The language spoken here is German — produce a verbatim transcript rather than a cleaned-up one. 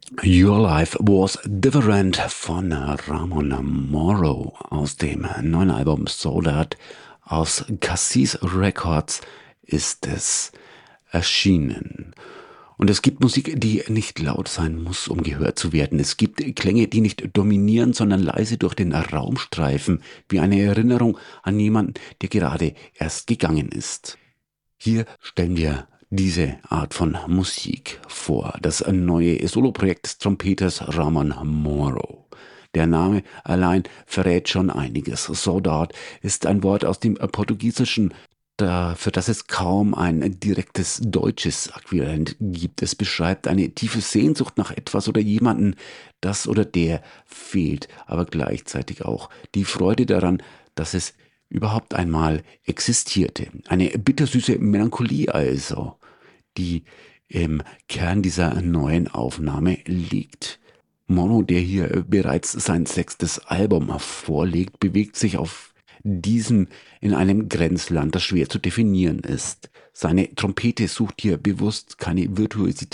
Your Life Was Different von Ramon Morrow aus dem neuen Album Soulard aus Cassis Records ist es erschienen. Und es gibt Musik, die nicht laut sein muss, um gehört zu werden. Es gibt Klänge, die nicht dominieren, sondern leise durch den Raum streifen, wie eine Erinnerung an jemanden, der gerade erst gegangen ist. Hier stellen wir diese Art von Musik vor, das neue Soloprojekt des Trompeters Ramon Morrow. Der Name allein verrät schon einiges. Saudade ist ein Wort aus dem Portugiesischen, da, für das es kaum ein direktes deutsches Äquivalent gibt. Es beschreibt eine tiefe Sehnsucht nach etwas oder jemanden, das oder der fehlt, aber gleichzeitig auch die Freude daran, dass es überhaupt einmal existierte. Eine bittersüße Melancholie also, die im Kern dieser neuen Aufnahme liegt. Mono, der hier bereits sein sechstes Album vorlegt, bewegt sich auf diesem in einem Grenzland, das schwer zu definieren ist. Seine Trompete sucht hier bewusst keine Virtuosität